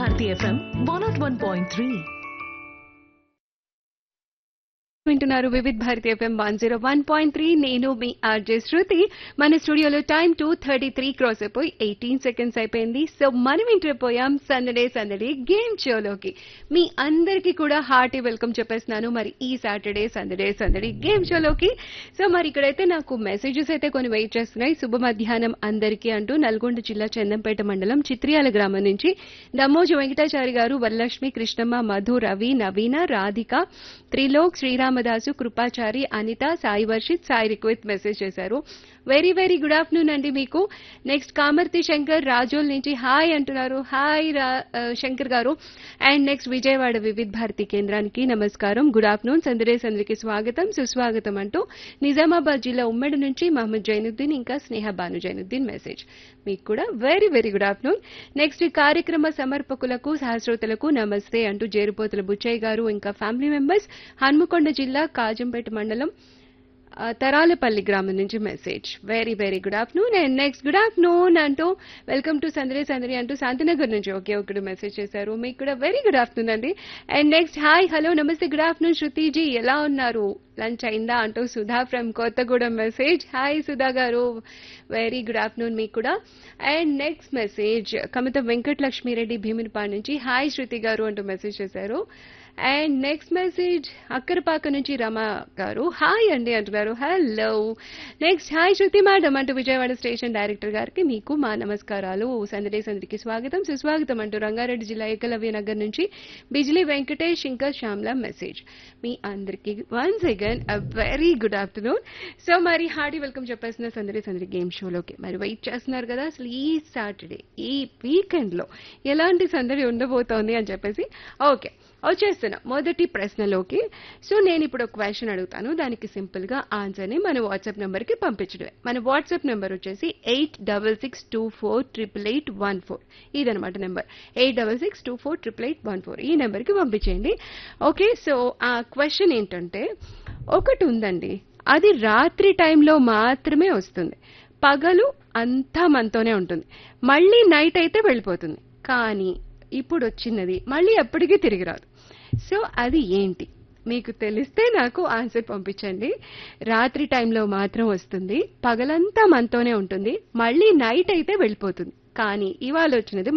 Bharati FM 101.3. వింటున్నారు Vividh Bharati FM 101.3. నేను మీ RJ శృతి. మన స్టూడియోలో టైం 2:33 క్రాస్ అయిపోయి 18 సెకండ్స్ అయిపోయింది. సో మనం ఇంటర్పోయాం సందడి గేమ్ షోలోకి. మీ అందరికీ కూడా హార్టీ వెల్కమ్ చెప్పేస్తున్నాను మరి ఈ సాటర్డే సందడి గేమ్ షోలోకి. సో మరి ఇక్కడైతే నాకు మెసేజెస్ అయితే కొన్ని వెయిట్ చేస్తున్నాయి. శుభ మధ్యాహ్నం అందరికీ అంటూ నల్గొండ జిల్లా చందంపేట మండలం చిత్రియాల గ్రామం నుంచి దమ్మోజు వెంకటాచారి గారు, వరలక్ష్మి, కృష్ణమ్మ, మధు, రవి, నవీన, రాధిక, త్రిలోక్, శ్రీరామదాసు, కృపాచారి, అనిత, సాయి వర్షిత్, సాయి రిక్వెత్ మెసేజ్ చేశారు. వెరీ వెరీ గుడ్ ఆఫ్టర్నూన్ అండి మీకు. నెక్స్ట్ కామర్తి శంకర్ రాజోల్ నుంచి హాయ్ అంటున్నారు. హాయ్ శంకర్ గారు. అండ్ నెక్స్ట్ విజయవాడ వివిధ్ భారతి కేంద్రానికి నమస్కారం, గుడ్ ఆఫ్టర్నూన్, సందరికి స్వాగతం సుస్వాగతం అంటూ నిజామాబాద్ జిల్లా ఉమ్మడి నుంచి మహమ్మద్ జైనుద్దీన్ ఇంకా స్నేహ బాను జైనుద్దీన్ మెసేజ్. మీకు కూడా very very good afternoon. Next ఈ కార్యక్రమ సమర్పకులకు సహస్రోతలకు నమస్తే అంటూ జేరుపోతుల బుచ్చయ్య గారు ఇంకా ఫ్యామిలీ మెంబర్స్ హన్మకొండ జిల్లా కాజంపేట మండలం తరాలపల్లి గ్రామం నుంచి message. Very very good afternoon. And next good afternoon అంటూ వెల్కమ్ టు సందడి అంటూ శాంతినగర్ నుంచి ఒకే ఒకటి మెసేజ్ చేశారు. మీకు కూడా వెరీ గుడ్ ఆఫ్టర్నూన్ అండి. అండ్ నెక్స్ట్ హాయ్ హలో నమస్తే గుడ్ ఆఫ్టర్నూన్ శృతిజీ, ఎలా ఉన్నారు, లంచ్ అయిందా అంటూ Sudha from Kothagudem message. Hi Sudha గారు, వెరీ గుడ్ ఆఫ్టర్నూన్ మీకు కూడా. And next message కమిత Venkatalakshmi Reddy Bheeminipadu నుంచి హాయ్ శృతి గారు అంటూ మెసేజ్ చేశారు. అండ్ నెక్స్ట్ మెసేజ్ అక్కరపాక నుంచి రమా గారు హాయ్ అండి అంటున్నారు. హలో. నెక్స్ట్ హాయ్ శృతి మేడం అంటూ విజయవాడ స్టేషన్ డైరెక్టర్ గారికి మీకు మా నమస్కారాలు, సందడికి స్వాగతం సుస్వాగతం అంటూ రంగారెడ్డి జిల్లా ఏకలవ్య నగర్ నుంచి బిజిలీ వెంకటేష్ ఇంకా శ్యామ్లా మెసేజ్. మీ అందరికీ once again a very good afternoon. So మరి హార్డీ వెల్కమ్ చెప్పేసిన సందడి గేమ్ షోలోకి. మరి వెయిట్ చేస్తున్నారు కదా అసలు ఈ సాటర్డే ఈ వీకెండ్ లో ఎలాంటి సందడి ఉండబోతోంది అని చెప్పేసి. ఓకే, వచ్చేస్తున్నా మొదటి ప్రశ్నలోకి. సో నేను ఇప్పుడు ఒక క్వశ్చన్ అడుగుతాను, దానికి సింపుల్ గా ఆన్సర్ ని మన వాట్సాప్ నెంబర్ కి పంపించడమే. మన వాట్సాప్ నెంబర్ వచ్చేసి 8662488814. ఇదనమాట నెంబర్ 8662488814. ఈ నెంబర్ కి పంపించేయండి. ఓకే, సో ఆ క్వశ్చన్ ఏంటంటే ఒకటి ఉందండి, అది రాత్రి టైంలో మాత్రమే వస్తుంది, పగలు అంతా మనతోనే ఉంటుంది, మళ్ళీ నైట్ అయితే వెళ్ళిపోతుంది, కానీ ఇప్పుడు వచ్చినది మళ్ళీ ఎప్పటికీ తిరిగి రాదు. సో అది ఏంటి మీకు తెలిస్తే నాకు ఆన్సర్ పంపించండి. రాత్రి టైంలో మాత్రం వస్తుంది, పగలంతా మనతోనే ఉంటుంది, మళ్ళీ నైట్ అయితే వెళ్ళిపోతుంది, కానీ ఇవాళ వచ్చినది